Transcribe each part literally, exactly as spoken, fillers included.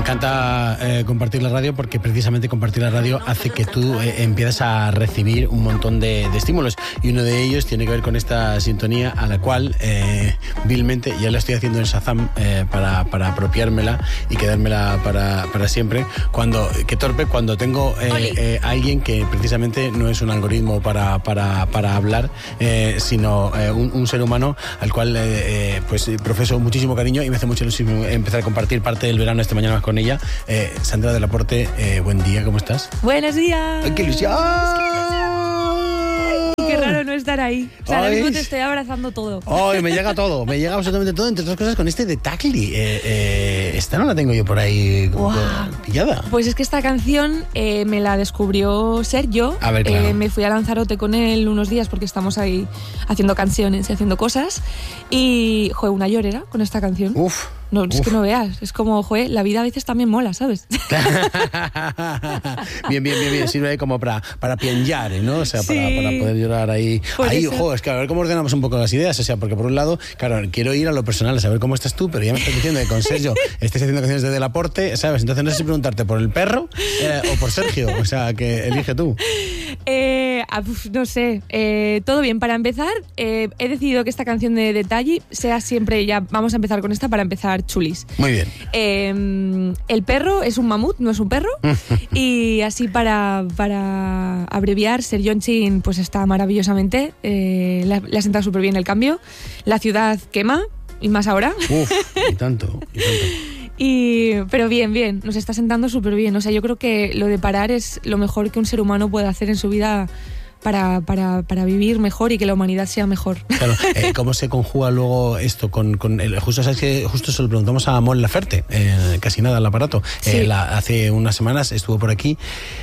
encanta eh, compartir la radio porque precisamente compartir la radio hace que tú eh, empieces a recibir un montón de, de estímulos, y uno de ellos tiene que ver con esta sintonía a la cual eh, vilmente ya la estoy haciendo en Shazam eh, para, para apropiármela y quedármela para, para siempre. Cuando, qué torpe cuando tengo eh, eh, alguien que precisamente no es un algoritmo para, para, para hablar, eh, sino eh, un, un ser humano al cual eh, eh, pues profeso muchísimo cariño y me hace mucha ilusión empezar a compartir parte del verano esta mañana con ella. eh, Sandra del Aporte, eh, buen día, ¿cómo estás? Buenos días. ¡Qué ilusión! Qué raro no estar ahí. O sea, ahora mismo te estoy abrazando todo. Ay, me llega todo, me llega absolutamente todo, entre otras cosas con este de Tacli. Eh, eh, esta no la tengo yo por ahí wow. pillada. Pues es que esta canción eh, me la descubrió Sergio. A ver, claro. eh, Me fui a Lanzarote con él unos días porque estamos ahí haciendo canciones y haciendo cosas. Y, joder, una llorera con esta canción. Uf. No, es Uf. que no veas, es como, joder, la vida a veces también mola, ¿sabes? Bien, bien, bien, bien, sirve como para, para pienllar, ¿no? O sea, sí. para, para poder llorar ahí. Por ahí, eso. ojo, es que a ver cómo ordenamos un poco las ideas, o sea, porque por un lado, claro, quiero ir a lo personal, a saber cómo estás tú, pero ya me estás diciendo que con Sergio estés haciendo canciones de Del Aporte, ¿sabes? Entonces no sé si preguntarte por el perro eh, o por Sergio, o sea, que elige tú. Eh, uf, no sé, eh, todo bien. Para empezar, eh, he decidido que esta canción de Detalle sea siempre, ya vamos a empezar con esta para empezar chulis. Muy bien. Eh, el perro es un mamut, no es un perro. Y así para, para abreviar, Serjonchin pues está maravillosamente, eh, le, le ha sentado súper bien el cambio. La ciudad quema, y más ahora. Uf, y tanto, y tanto. Y, pero bien, bien, nos está sentando súper bien. O sea, yo creo que lo de parar es lo mejor que un ser humano puede hacer en su vida para, para, para vivir mejor y que la humanidad sea mejor. Claro, eh, ¿cómo se conjuga luego esto con, con el, justo sabes que justo se lo preguntamos a Mon Laferte, eh, casi nada al aparato. Sí. Eh, la, hace unas semanas estuvo por aquí.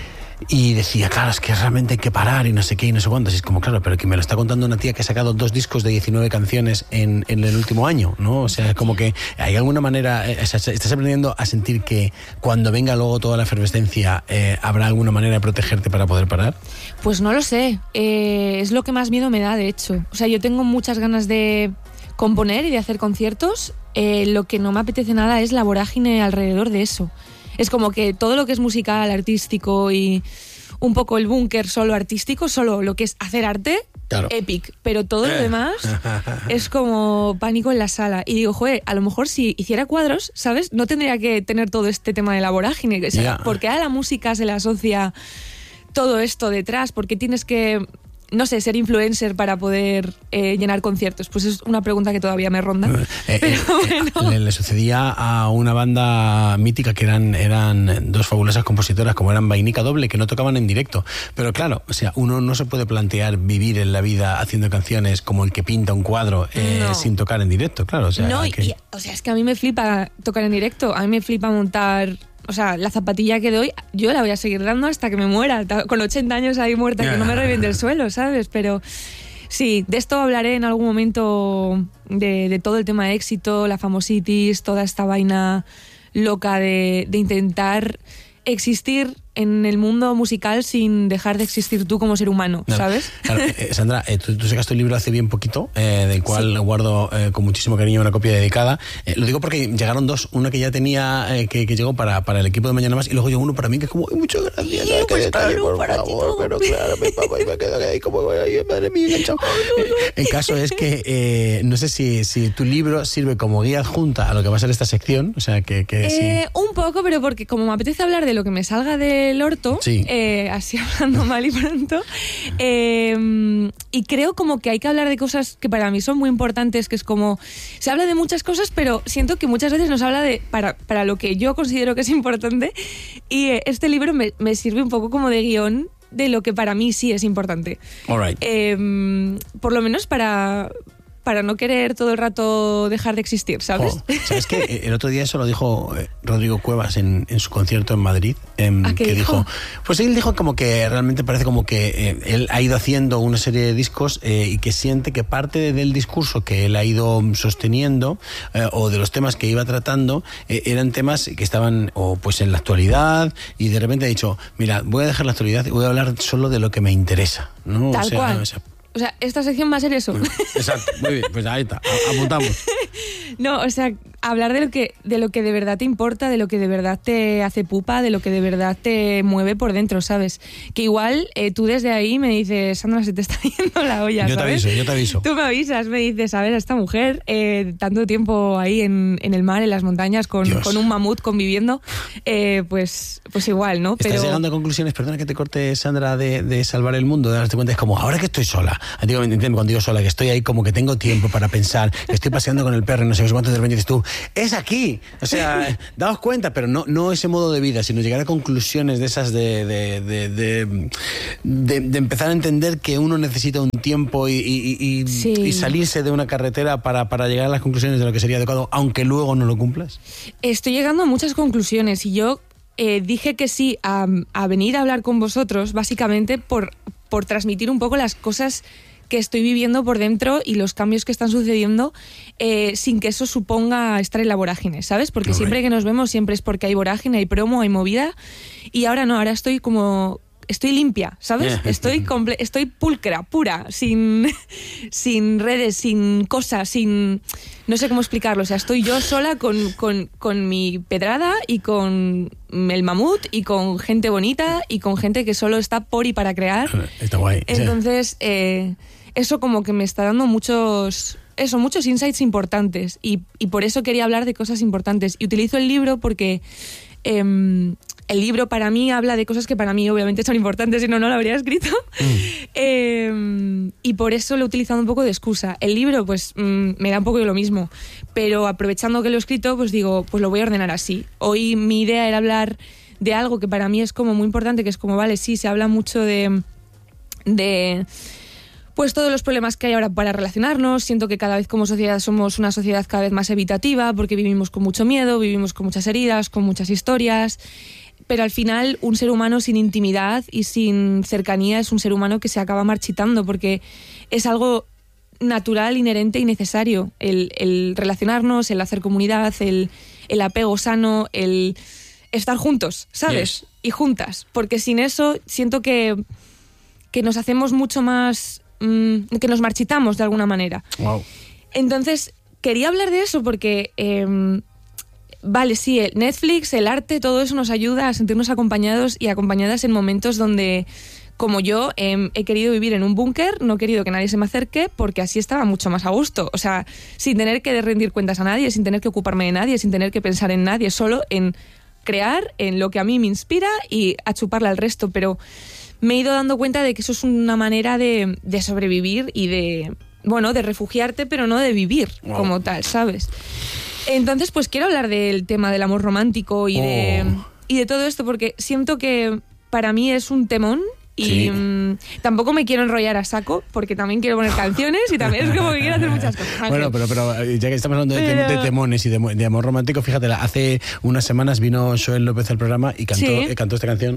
Y decía, claro, es que realmente hay que parar y no sé qué y no sé cuántos. Y es como, claro, pero que me lo está contando una tía que ha sacado dos discos de diecinueve canciones en, en el último año, ¿no? O sea, como que hay alguna manera, eh, o sea, estás aprendiendo a sentir que cuando venga luego toda la efervescencia, eh, ¿habrá alguna manera de protegerte para poder parar? Pues no lo sé, eh, es lo que más miedo me da, de hecho. O sea, yo tengo muchas ganas de componer y de hacer conciertos. Eh, lo que no me apetece nada es la vorágine alrededor de eso. Es como que todo lo que es musical, artístico y un poco el búnker solo artístico, solo lo que es hacer arte, claro. Epic. Pero todo lo demás es como pánico en la sala. Y digo, joder, a lo mejor si hiciera cuadros, ¿sabes? No tendría que tener todo este tema de la vorágine. O sea, yeah. ¿por qué a la música se le asocia todo esto detrás? ¿Por qué tienes que, no sé, ser influencer para poder eh, llenar conciertos? Pues es una pregunta que todavía me ronda. Eh, pero eh, bueno. le, le sucedía a una banda mítica que eran, eran dos fabulosas compositoras como eran Vainica Doble, que no tocaban en directo. Pero claro, o sea, uno no se puede plantear vivir en la vida haciendo canciones como el que pinta un cuadro eh, no. sin tocar en directo, claro. O sea, no, que... y, o sea, es que a mí me flipa tocar en directo, a mí me flipa montar. O sea, la zapatilla que doy, yo la voy a seguir dando hasta que me muera. Con ochenta años ahí muerta, que no me reviente el suelo, ¿sabes? Pero sí, de esto hablaré en algún momento, de, de todo el tema de éxito, la famositis, toda esta vaina loca de, de intentar existir en el mundo musical sin dejar de existir tú como ser humano, claro, ¿sabes? Claro, eh, Sandra, eh, tú, tú sacaste un libro hace bien poquito, eh, del cual sí. guardo eh, con muchísimo cariño una copia dedicada. Eh, lo digo porque llegaron dos, una que ya tenía, eh, que, que llegó para, para el equipo de Mañana Más, y luego llegó uno para mí que es como, muchas gracias, sí, pues detalle, claro, por para favor, pero claro, mi papá, y me quedo ahí como, ay, madre mía, enganchado. Eh, el caso es que, eh, no sé si, si tu libro sirve como guía adjunta a lo que va a ser esta sección, o sea, que... que eh, sí. Un poco, pero porque como me apetece hablar de lo que me salga del orto, sí. Eh, así hablando mal y pronto, eh, y creo como que hay que hablar de cosas que para mí son muy importantes, que es como, se habla de muchas cosas, pero siento que muchas veces nos habla de, para, para lo que yo considero que es importante, y eh, este libro me, me sirve un poco como de guión de lo que para mí sí es importante. All right. Eh, por lo menos para... para no querer todo el rato dejar de existir, ¿sabes? Oh, ¿sabes qué? El otro día eso lo dijo Rodrigo Cuevas en, en su concierto en Madrid. Eh, ¿A qué que dijo? dijo? Pues él dijo como que realmente parece como que eh, él ha ido haciendo una serie de discos eh, y que siente que parte del discurso que él ha ido sosteniendo eh, o de los temas que iba tratando eh, eran temas que estaban o pues en la actualidad, y de repente ha dicho, mira, voy a dejar la actualidad y voy a hablar solo de lo que me interesa, ¿no? Tal o sea, cual. O sea, O sea, esta sección va a ser eso. Exacto, muy bien, pues ahí está, apuntamos. No, o sea, hablar de lo que de lo que de verdad te importa, de lo que de verdad te hace pupa, de lo que de verdad te mueve por dentro, ¿sabes? Que igual eh, tú desde ahí me dices, Sandra, se te está yendo la olla, Yo ¿sabes? te aviso, yo te aviso. Tú me avisas, me dices, a ver, a esta mujer, eh, tanto tiempo ahí en, en el mar, en las montañas, con, con un mamut conviviendo, eh, pues, pues igual, ¿no? Estás Pero... llegando a conclusiones, perdona que te corte, Sandra, de, de salvar el mundo, de darte cuenta, es como, ahora que estoy sola, digo, cuando digo sola, que estoy ahí como que tengo tiempo para pensar, que estoy paseando con el perro y no sé cuánto, de repente dices tú, es aquí, o sea, daos cuenta, pero no, no ese modo de vida, sino llegar a conclusiones de esas de, de, de, de, de, de empezar a entender que uno necesita un tiempo y, y, y, sí. y salirse de una carretera para, para llegar a las conclusiones de lo que sería adecuado, aunque luego no lo cumplas. Estoy llegando a muchas conclusiones y yo eh, dije que sí a, a venir a hablar con vosotros básicamente por, por transmitir un poco las cosas que estoy viviendo por dentro y los cambios que están sucediendo eh, sin que eso suponga estar en la vorágine, ¿sabes? Porque Right. siempre que nos vemos siempre es porque hay vorágine, hay promo, hay movida y ahora no, ahora estoy como... Estoy limpia, ¿sabes? Estoy comple- estoy pulcra, pura, sin, sin redes, sin cosas, sin... No sé cómo explicarlo. O sea, estoy yo sola con, con, con mi pedrada y con el mamut y con gente bonita y con gente que solo está por y para crear. Está guay. Entonces, eh, eso como que me está dando muchos... Eso, muchos insights importantes. Y, y por eso quería hablar de cosas importantes. Y utilizo el libro porque... Eh, el libro para mí habla de cosas que para mí obviamente son importantes, si no, no lo habría escrito. Mm. Eh, y por eso lo he utilizado un poco de excusa. El libro, pues, mm, me da un poco de lo mismo. Pero aprovechando que lo he escrito, pues digo, pues lo voy a ordenar así. Hoy mi idea era hablar de algo que para mí es como muy importante, que es como, vale, sí, se habla mucho de... de pues todos los problemas que hay ahora para relacionarnos. Siento que cada vez como sociedad somos una sociedad cada vez más evitativa porque vivimos con mucho miedo, vivimos con muchas heridas, con muchas historias... Pero al final un ser humano sin intimidad y sin cercanía es un ser humano que se acaba marchitando porque es algo natural, inherente y necesario. El, el relacionarnos, el hacer comunidad, el, el apego sano, el estar juntos, ¿sabes? Yes. Y juntas. Porque sin eso siento que, que nos hacemos mucho más... Mmm, que nos marchitamos de alguna manera. Wow. Entonces, quería hablar de eso porque... Eh, Vale, sí, el Netflix, el arte, todo eso nos ayuda a sentirnos acompañados y acompañadas en momentos donde, como yo, eh, he querido vivir en un búnker, no he querido que nadie se me acerque porque así estaba mucho más a gusto. O sea, sin tener que rendir cuentas a nadie, sin tener que ocuparme de nadie, sin tener que pensar en nadie, solo en crear, en lo que a mí me inspira y a chuparle al resto. Pero me he ido dando cuenta de que eso es una manera de, de sobrevivir y de, bueno, de refugiarte, pero no de vivir wow. como tal, ¿sabes? Entonces, pues quiero hablar del tema del amor romántico y, oh. de, y de todo esto, porque siento que para mí es un temón y sí. mmm, tampoco me quiero enrollar a saco, porque también quiero poner canciones y también es como que quiero hacer muchas cosas. Bueno, pero, pero ya que estamos hablando de, pero... de temones y de, de amor romántico, fíjate, hace unas semanas vino Joel López al programa y cantó, ¿sí? eh, cantó esta canción.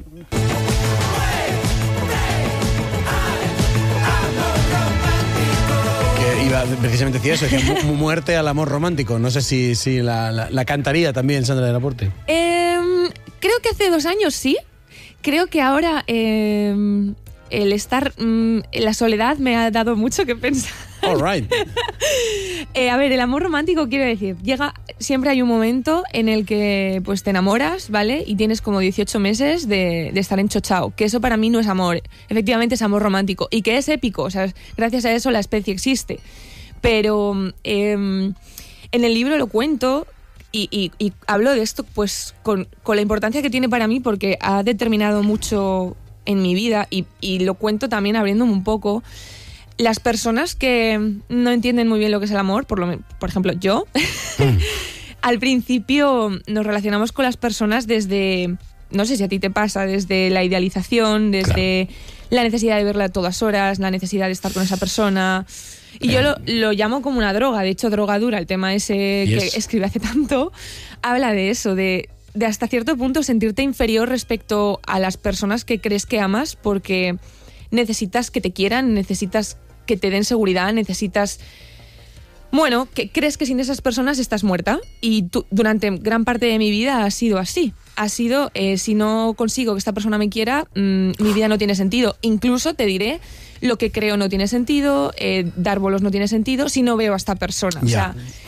Precisamente decía eso, decía mu- muerte al amor romántico. No sé si, si la, la, la cantaría también Sandra del Aporte. Eh, creo que hace dos años sí. Creo que ahora eh, el estar mm, en la soledad me ha dado mucho que pensar. All right. eh, a ver, el amor romántico, quiero decir, llega, siempre hay un momento en el que pues te enamoras, ¿vale? Y tienes como dieciocho meses de, de estar enchochao, que eso para mí no es amor, efectivamente es amor romántico, y que es épico, o sea, gracias a eso la especie existe. Pero eh, en el libro lo cuento y, y, y hablo de esto pues con, con la importancia que tiene para mí porque ha determinado mucho en mi vida y, y lo cuento también abriéndome un poco. Las personas que no entienden muy bien lo que es el amor, por, lo, por ejemplo yo, mm. al principio nos relacionamos con las personas desde, no sé si a ti te pasa, desde la idealización, desde claro. la necesidad de verla a todas horas, la necesidad de estar con esa persona. Y yo lo, lo llamo como una droga, de hecho drogadura, el tema ese yes. que escribe hace tanto, habla de eso, de, de hasta cierto punto sentirte inferior respecto a las personas que crees que amas porque necesitas que te quieran, necesitas que te den seguridad, necesitas... Bueno, que crees que sin esas personas estás muerta y tú, durante gran parte de mi vida ha sido así. Ha sido, eh, si no consigo que esta persona me quiera, mmm, mi vida no tiene sentido. Incluso te diré, lo que creo no tiene sentido, eh, dar bolos no tiene sentido si no veo a esta persona. Yeah. O sea,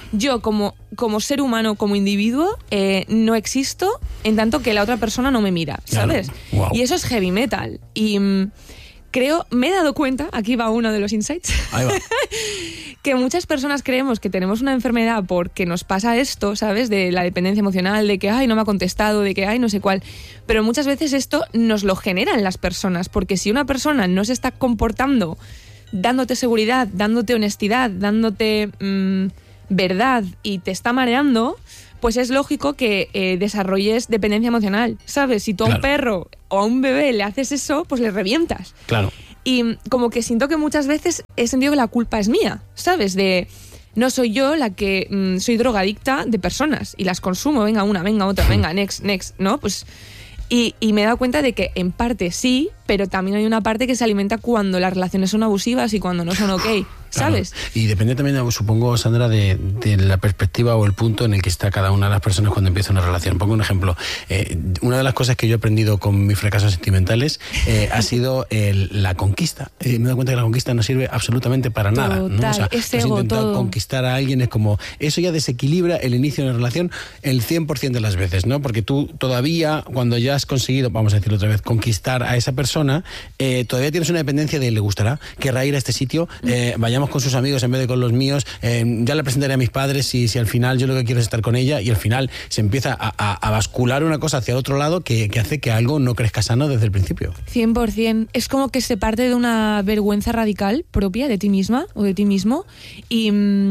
yo como, como ser humano, como individuo, eh, no existo en tanto que la otra persona no me mira, ¿sabes? Claro. Wow. Y eso es heavy metal. Y mmm, creo, me he dado cuenta, aquí va uno de los insights, Ahí va. que muchas personas creemos que tenemos una enfermedad porque nos pasa esto, ¿sabes? De la dependencia emocional, de que, ay, no me ha contestado, de que, ay, no sé cuál. Pero muchas veces esto nos lo generan las personas, porque si una persona no se está comportando dándote seguridad, dándote honestidad, dándote mmm, verdad y te está mareando, pues es lógico que eh, desarrolles dependencia emocional, ¿sabes? Si tú a un Claro. perro o a un bebé le haces eso, pues le revientas. Claro. Y como que siento que muchas veces he sentido que la culpa es mía, ¿sabes? De no soy yo la que mmm, soy drogadicta de personas y las consumo, venga una, venga otra, venga, next, next, ¿no? Pues y, y me he dado cuenta de que en parte sí, pero también hay una parte que se alimenta cuando las relaciones son abusivas y cuando no son ok, ¿sabes? Claro. Y depende también, supongo, Sandra, de, de la perspectiva o el punto en el que está cada una de las personas cuando empieza una relación. Pongo un ejemplo. Eh, una de las cosas que yo he aprendido con mis fracasos sentimentales eh, ha sido el, la conquista. Eh, me he dado cuenta que la conquista no sirve absolutamente para nada, ¿no? Total, O sea, es has ego, intentado todo. conquistar a alguien, es como, eso ya desequilibra el inicio de una relación el cien por ciento de las veces, ¿no? Porque tú todavía, cuando ya has conseguido, vamos a decirlo otra vez, conquistar a esa persona, eh, todavía tienes una dependencia de le gustará, querrá ir a este sitio, eh, vayamos con sus amigos en vez de con los míos, eh, ya le presentaré a mis padres si, si al final yo lo que quiero es estar con ella, y al final se empieza a, a, a bascular una cosa hacia otro lado que, que hace que algo no crezca sano desde el principio. cien por ciento. Es como que se parte de una vergüenza radical propia de ti misma o de ti mismo y,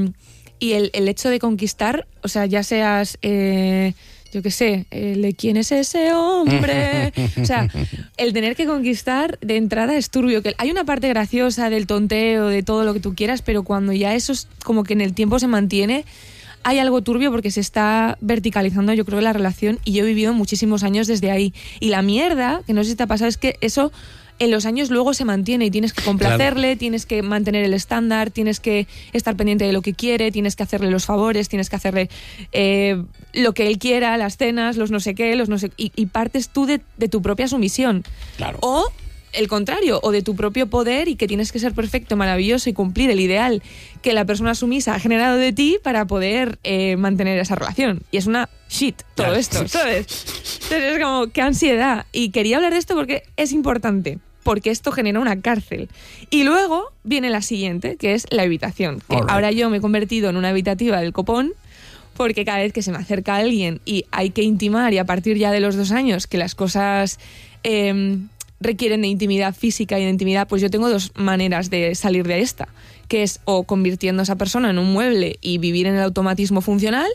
y el, el hecho de conquistar, o sea, ya seas... Eh, yo qué sé, el de quién es ese hombre. O sea, el tener que conquistar de entrada es turbio. Que hay una parte graciosa del tonteo, de todo lo que tú quieras, pero cuando ya eso es como que en el tiempo se mantiene, hay algo turbio porque se está verticalizando, yo creo, la relación, y yo he vivido muchísimos años desde ahí. Y la mierda, que no sé si te ha pasado, es que eso en los años luego se mantiene y tienes que complacerle, claro. Tienes que mantener el estándar, tienes que estar pendiente de lo que quiere, tienes que hacerle los favores, tienes que hacerle eh, lo que él quiera, las cenas, los no sé qué, los no sé y, y partes tú de, de tu propia sumisión. Claro. O el contrario, o de tu propio poder y que tienes que ser perfecto, maravilloso y cumplir el ideal que la persona sumisa ha generado de ti para poder eh, mantener esa relación. Y es una shit todo claro. esto, ¿sabes? Entonces es como, qué ansiedad. Y quería hablar de esto porque es importante, porque esto genera una cárcel. Y luego viene la siguiente, que es la evitación. Que right. Ahora yo me he convertido en una evitativa del copón, porque cada vez que se me acerca alguien y hay que intimar, y a partir ya de los dos años que las cosas... Eh, requieren de intimidad física y de intimidad, pues yo tengo dos maneras de salir de esta, que es o convirtiendo a esa persona en un mueble y vivir en el automatismo funcional,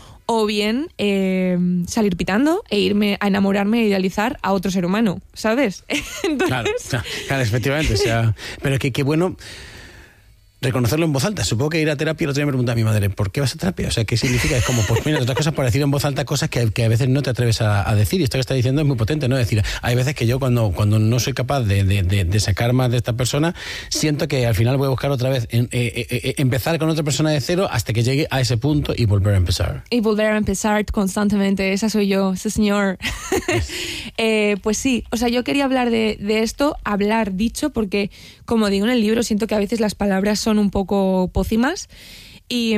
o bien eh, salir pitando e irme a enamorarme e idealizar a otro ser humano, ¿sabes? Entonces... Claro, claro, efectivamente, o sea, pero que qué bueno reconocerlo en voz alta. Supongo que ir a terapia, el otro día me preguntaba a mi madre, ¿por qué vas a terapia? O sea, ¿qué significa? Es como, pues mira, otras cosas para decir en voz alta cosas que, que a veces no te atreves a, a decir, y esto que está diciendo es muy potente, ¿no? Es decir, hay veces que yo cuando, cuando no soy capaz de, de, de, de sacar más de esta persona, siento que al final voy a buscar otra vez, en, eh, eh, empezar con otra persona de cero hasta que llegue a ese punto y volver a empezar. Y volver a empezar constantemente, esa soy yo, ese señor. Yes. eh, pues sí, o sea, yo quería hablar de, de esto, hablar dicho, porque como digo en el libro, siento que a veces las palabras son un poco pócimas y,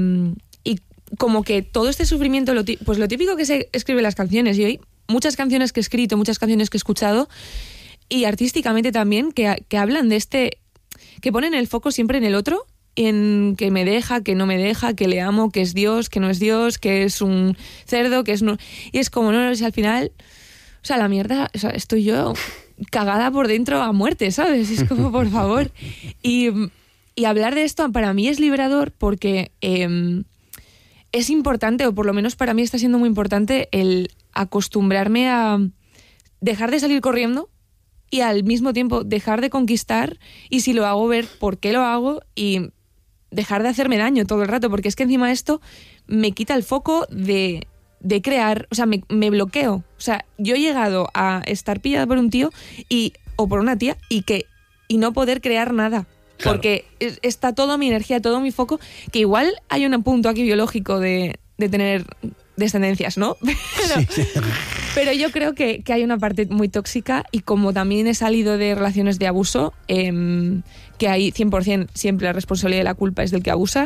y como que todo este sufrimiento, lo tí- pues lo típico que se escribe en las canciones, y hay muchas canciones que he escrito, muchas canciones que he escuchado y artísticamente también que, que hablan de este, que ponen el foco siempre en el otro, en que me deja, que no me deja, que le amo, que es Dios, que no es Dios, que es un cerdo, que es no, y es como, no, no, si al final, o sea, la mierda, o sea, estoy yo cagada por dentro a muerte, ¿sabes? Es como, por favor. Y, y hablar de esto para mí es liberador porque eh, es importante, o por lo menos para mí está siendo muy importante, el acostumbrarme a dejar de salir corriendo y al mismo tiempo dejar de conquistar, y si lo hago, ver por qué lo hago y dejar de hacerme daño todo el rato, porque es que encima esto me quita el foco de... de crear, o sea, me, me bloqueo. O sea, yo he llegado a estar pillada por un tío y o por una tía y que y no poder crear nada. Claro. Porque está toda mi energía, todo mi foco, que igual hay un punto aquí biológico de, de tener descendencias, ¿no? Pero, sí, sí. pero yo creo que, que hay una parte muy tóxica, y como también he salido de relaciones de abuso, eh, que hay cien por ciento siempre la responsabilidad de la culpa es del que abusa,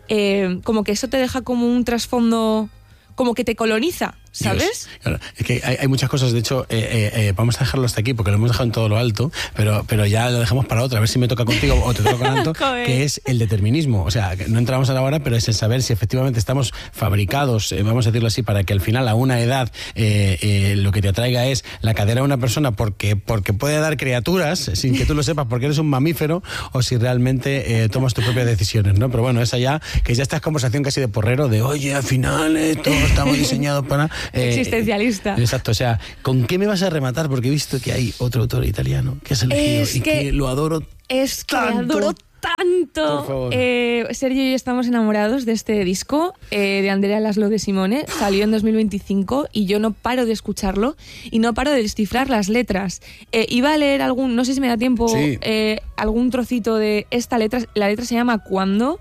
eh, como que eso te deja como un trasfondo, como que te coloniza, ¿sabes? Dios, claro, es que hay, hay muchas cosas, de hecho, eh, eh, eh, vamos a dejarlo hasta aquí porque lo hemos dejado en todo lo alto, pero, pero ya lo dejamos para otra, a ver si me toca contigo o te toca con Anto, que es el determinismo. O sea, no entramos ahora, pero es el saber si efectivamente estamos fabricados, eh, vamos a decirlo así, para que al final a una edad eh, eh, lo que te atraiga es la cadera de una persona porque, porque puede dar criaturas sin que tú lo sepas porque eres un mamífero, o si realmente eh, tomas tus propias decisiones, ¿no? Pero bueno, esa ya, que ya esta es conversación casi de porrero, de oye, al final eh, todos estamos diseñados para... Eh, Existencialista. Exacto, o sea, ¿con qué me vas a rematar? Porque he visto que hay otro autor italiano que has elegido es y que, que lo adoro Es que tanto. adoro tanto. Por favor. Eh, Sergio y yo estamos enamorados de este disco eh, de Andrea Laszlo de Simone. Salió en dos mil veinticinco y yo no paro de escucharlo y no paro de descifrar las letras. Eh, iba a leer algún, no sé si me da tiempo, sí. eh, algún trocito de esta letra. La letra se llama ¿Cuándo?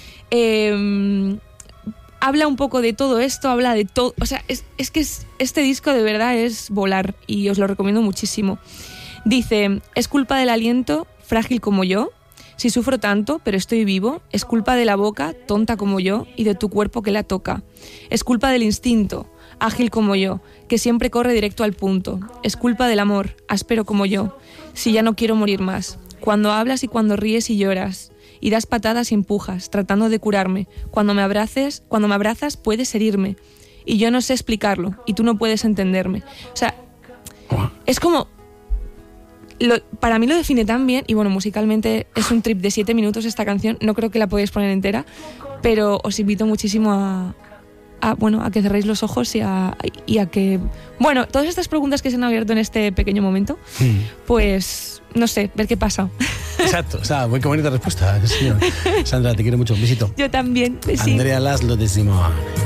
Eh, habla un poco de todo esto, habla de todo, o sea, es, es que es, este disco de verdad es volar y os lo recomiendo muchísimo. Dice, es culpa del aliento, frágil como yo, si sufro tanto, pero estoy vivo, es culpa de la boca, tonta como yo, y de tu cuerpo que la toca. Es culpa del instinto, ágil como yo, que siempre corre directo al punto. Es culpa del amor, áspero como yo, si ya no quiero morir más. Cuando hablas y cuando ríes y lloras, y das patadas y empujas, tratando de curarme. Cuando me abraces, cuando me abrazas puedes herirme. Y yo no sé explicarlo, y tú no puedes entenderme. O sea, es como... Lo, para mí lo define tan bien, y bueno, musicalmente es un trip de siete minutos esta canción, no creo que la podáis poner entera, pero os invito muchísimo a... A, bueno, a que cerréis los ojos y a, y a que... Bueno, todas estas preguntas que se han abierto en este pequeño momento, mm. pues, no sé, ver qué pasa. Exacto, o sea, muy bonita respuesta, señor. Sandra, te quiero mucho, un besito. Yo también, besito. Andrea Laszlo de Simone.